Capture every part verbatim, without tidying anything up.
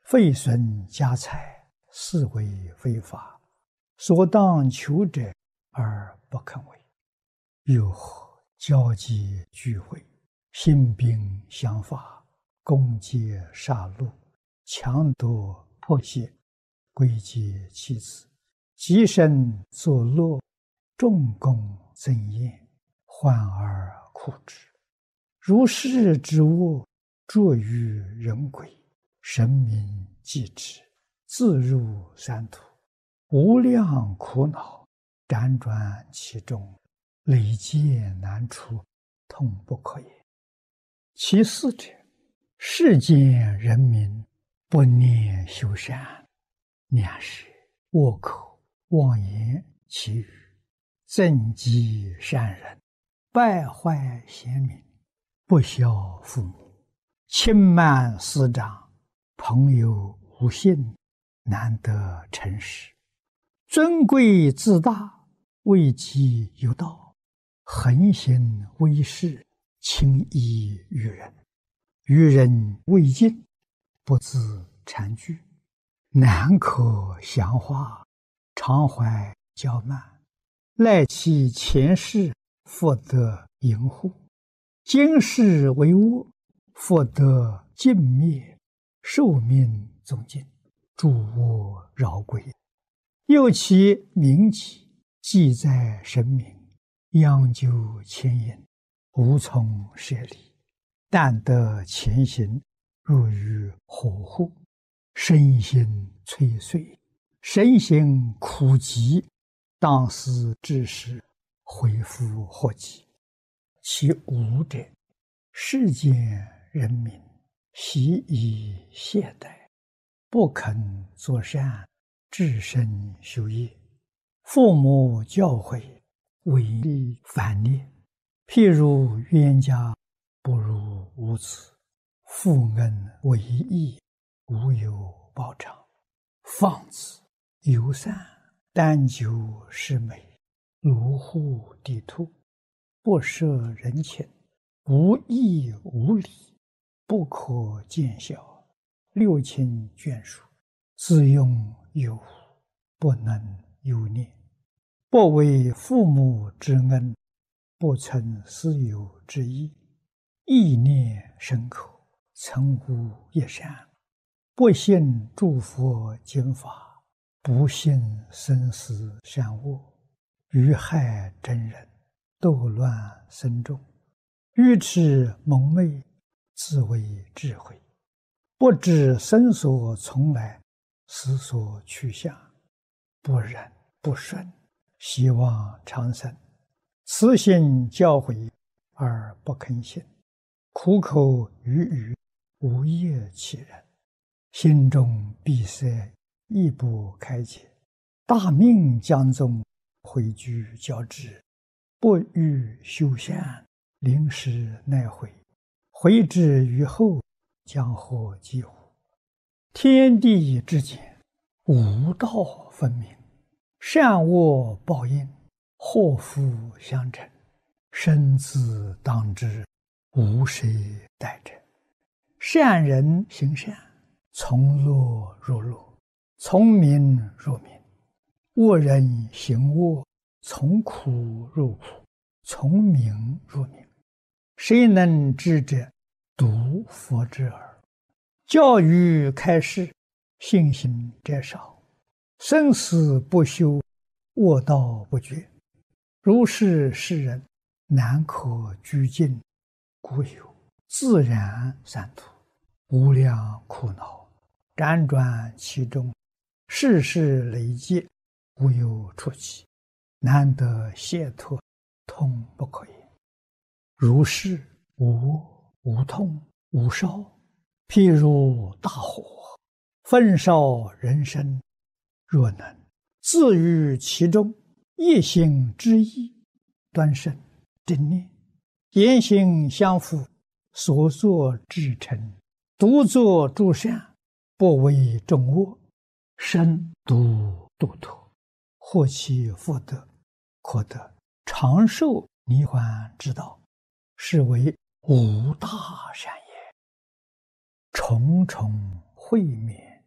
废损家财，是为非法。所当求者而不肯为。又何交际聚会，兴兵相伐，攻击杀戮，强夺迫胁，归结其子，极身作乐，众功增宴，患而苦之。如是之恶，著于人鬼，神明继之，自入三途，无量苦恼，辗转其中，累劫难出，痛不可言。其四者，世间人民不念修善，两是恶口妄言其语，增击善人，败坏贤明，不孝父母，轻慢师长，朋友无信，难得诚实，尊贵自大，位极有道，横行威势，轻易于人，于人未尽，不自惭惧，难可详化，常怀骄慢，赖其前世，复得淫护，今世为恶，复得尽灭，寿命终尽，诸恶饶归。又其名己，记在神明，央究牵引，无从舍离，但得前行，入于火户，身心摧碎，身心苦极，当思之时，恢复祸及。其五者，世间人民习以懈怠，不肯作善，至身修业，父母教诲，违逆反逆，譬如冤家不如无子，负恩为义，无有报偿。放子游散，单求是美，卢户地兔，不摄人情，无义无礼，不可见效，六亲眷属，自用有无，不能有念，不为父母之恩，不存私有之意，意念深刻，曾无一善，不信诸佛经法，不信生死善恶，于害真人，斗乱僧众，愚痴蒙昧，自为智慧，不知生所从来，死所去向，不忍不顺，希望长生，慈心教诲而不肯信，苦口语语，无业其人，心中闭塞，亦不开解，大命将终，毁居交织，不欲修善，临时奈悔，悔之于后，将获几乎。天地之间，五道分明，善恶报应，祸福相承，生死当知，无谁代者。善人行善，从乐入乐，从明入明；恶人行恶，从苦入苦，从明入明。谁能知者，独佛之耳。教育开示，信行者少，生死不休，恶道不绝。如是世人，难可居尽，故有自然三途，无量苦恼，辗转其中，世事累积，无有出期，难得解脱，痛不可言。如是无恶无痛无烧，譬如大火，焚烧人生，若能自于其中，一心之意，端慎正念，言行相符，所作至诚，独作诸善，不为众恶，身独度脱，获其福德，可得长寿涅槃之道，是为无大善也。重重会面，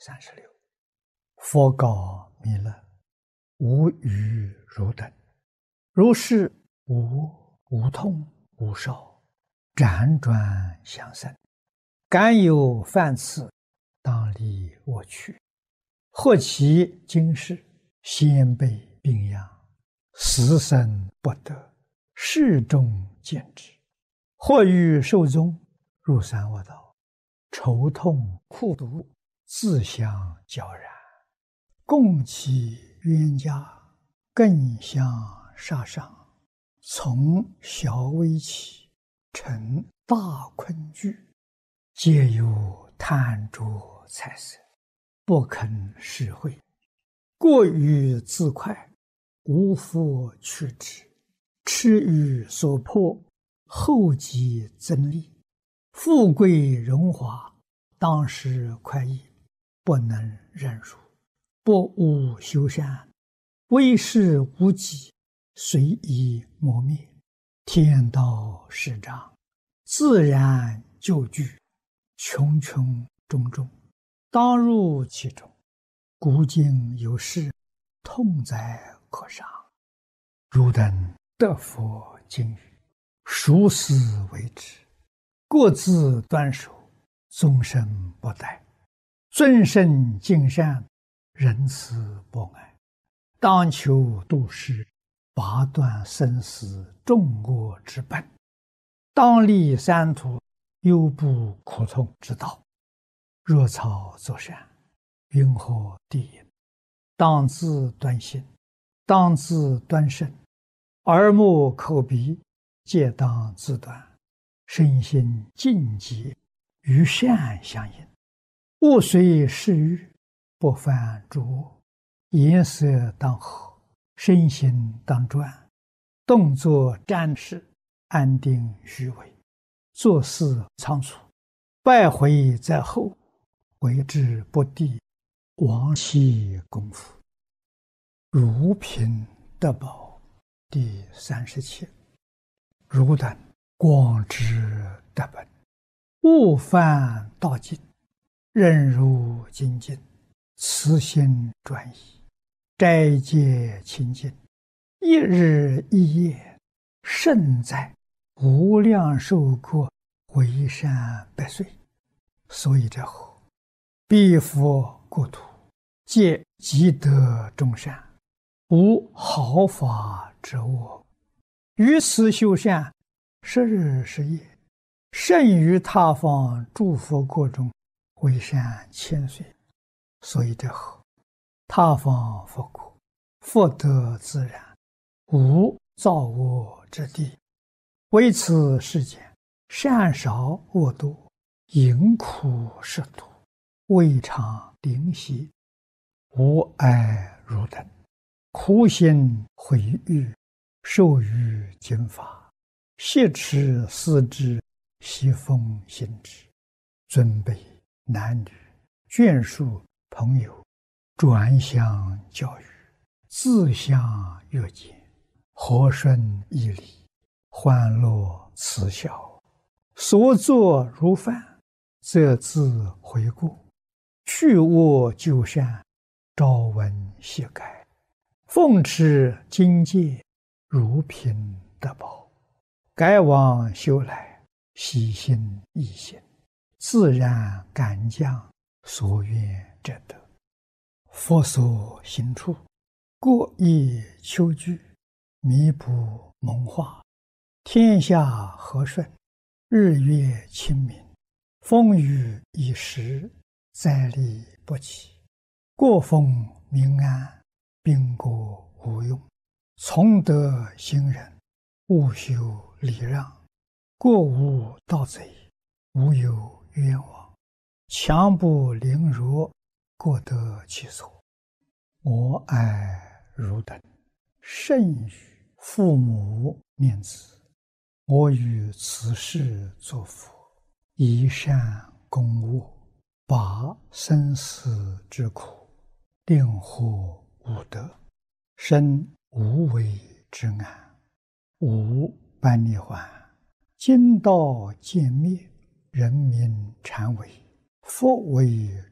三十六。佛告弥勒：无余如等，如是无无痛无烧，辗转相生，敢有犯次，当离我去。或其今世先辈病殃，死生不得，世众见之。或欲寿终，入三恶道，愁痛苦毒，自相交然，共其冤家，更相杀伤。从小微起，成大困惧，皆有贪着财色，不肯实惠，过于自快，无复去之。痴于所迫，后继增利，富贵荣华，当时快意，不能忍辱，不务修善，为事无己，随意磨灭。天道始长，自然就具，穷穷种种，当入其中。古今有事，痛哉可伤。汝等得佛经语，熟思为之，各自端守，终身不殆。尊圣敬善，仁慈博爱，当求度世，拔断生死众恶之本，当立三途，忧怖苦痛之道。若草作善，云何地也？当自端心，当自端身，耳目口鼻皆当自端，身心净洁，与善相应。勿随世欲，不犯诸恶。颜色当和，身心当专，动作瞻视，安定虚伪，做事仓促，败毁在后，为之不第，亡其功夫。如贫得宝第三十七。汝等广知得本，勿犯道尽，任如精进，慈心专一，斋戒清净，一日一夜，胜在无量寿国，为善百岁。所以者何？彼佛国土，皆积德众善，无毫发之恶。于此修善，十日十夜，胜于他方诸佛国中，为善千岁。所以者何？他方佛国，福德自然，无造恶之地。为此世间，善少恶多，淫苦食毒，未尝灵犀。无爱汝等，苦心毁誉，受于经法，挟持思之，习奉行之。尊卑男女，眷属朋友，转相教育，自相约见，和顺义理，欢乐慈孝，所作如犯，则自悔过，去恶就善，朝闻夕改，奉持经戒，如贫得宝。改往修来，喜心易行，自然感将，所愿者得。佛所行处，过意求具，弥补蒙化，天下和顺，日月清明，风雨已时，灾利不起，过风民安，兵国无用。从德行人，勿修礼让，过无盗贼，无有冤枉。强不凌辱，过得其所。我爱汝等，甚于父母念子。我于此世作佛，以善攻恶，拔生死之苦，令获无得，生无为之安，无般涅槃。今道渐灭，人民禅为，佛为